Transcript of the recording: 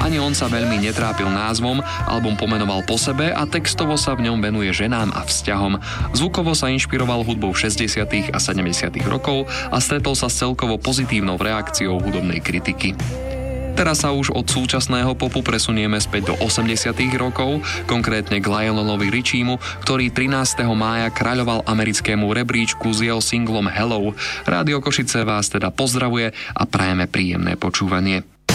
Ani on sa veľmi netrápil názvom, album pomenoval po sebe a textovo sa v ňom venuje ženám a vzťahom. Zvukovo sa inšpiroval hudbou 60. a 70. rokov a stretol sa s celkovo pozitívnou reakciou hudobnej kritiky. Teraz sa už od súčasného popu presunieme späť do 80. rokov, konkrétne k Lionelovi Richiemu, ktorý 13. mája kráľoval americkému rebríčku s jeho singlom Hello. Rádio Košice vás teda pozdravuje a prajeme príjemné počúvanie.